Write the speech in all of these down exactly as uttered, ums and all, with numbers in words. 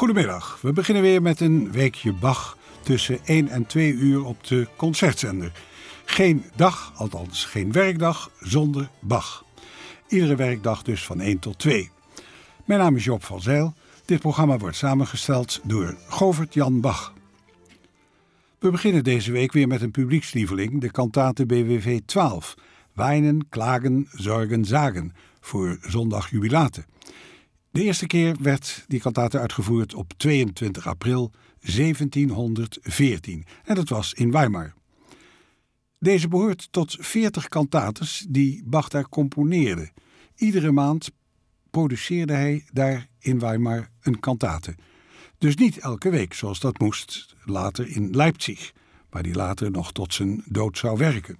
Goedemiddag, we beginnen weer met een weekje Bach tussen één en twee uur op de Concertzender. Geen dag, althans geen werkdag, zonder Bach. Iedere werkdag dus van één tot twee. Mijn naam is Joop van Zijl. Dit programma wordt samengesteld door Govert Jan Bach. We beginnen deze week weer met een publiekslieveling, de kantate B W V twaalf. Weinen, klagen, zorgen, zagen, voor zondag jubilate. De eerste keer werd die kantate uitgevoerd op tweeëntwintig april zeventienhonderdveertien en dat was in Weimar. Deze behoort tot veertig kantates die Bach daar componeerde. Iedere maand produceerde hij daar in Weimar een kantate. Dus niet elke week zoals dat moest later in Leipzig, waar hij later nog tot zijn dood zou werken.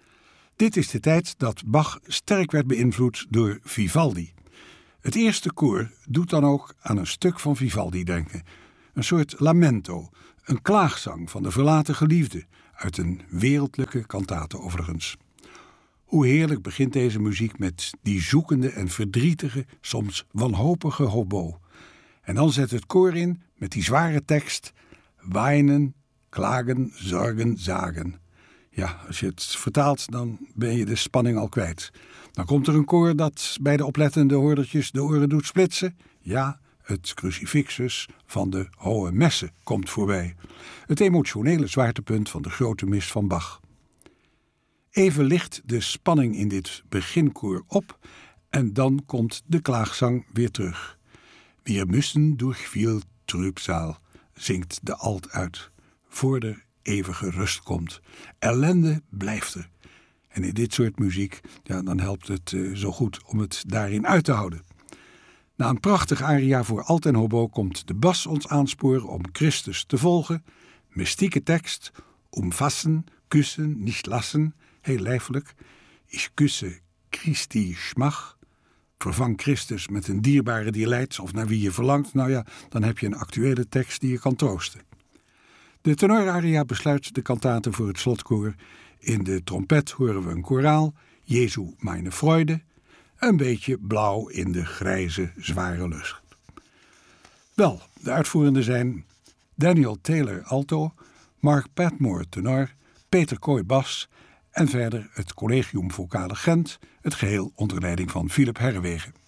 Dit is de tijd dat Bach sterk werd beïnvloed door Vivaldi. Het eerste koor doet dan ook aan een stuk van Vivaldi denken. Een soort lamento, een klaagzang van de verlaten geliefde, uit een wereldlijke kantate overigens. Hoe heerlijk begint deze muziek met die zoekende en verdrietige, soms wanhopige hobo. En dan zet het koor in met die zware tekst: weinen, klagen, zorgen, zagen. Ja, als je het vertaalt, dan ben je de spanning al kwijt. Dan komt er een koor dat bij de oplettende hoordertjes de oren doet splitsen. Ja, het crucifixus van de Hohe Messe komt voorbij. Het emotionele zwaartepunt van de grote mis van Bach. Even licht de spanning in dit beginkoor op en dan komt de klaagzang weer terug. Wir müssen durch viel Trübsal, zingt de alt uit, voor de eeuwige rust komt. Ellende blijft er. En in dit soort muziek, ja, dan helpt het uh, zo goed om het daarin uit te houden. Na een prachtig aria voor alt en hobo komt de bas ons aansporen om Christus te volgen. Mystieke tekst, umfassen, kussen, nicht lassen, heel lijfelijk. Ich küsse Christi Schmach. Vervang Christus met een dierbare die lijdt of naar wie je verlangt. Nou ja, dan heb je een actuele tekst die je kan troosten. De tenoraria besluit de kantate voor het slotkoor. In de trompet horen we een koraal, Jesu meine Freude, een beetje blauw in de grijze, zware lucht. Wel, de uitvoerenden zijn Daniel Taylor alto, Mark Padmore tenor, Peter Kooi bas en verder het Collegium Vocale Gent, het geheel onder leiding van Philip Herrewegen.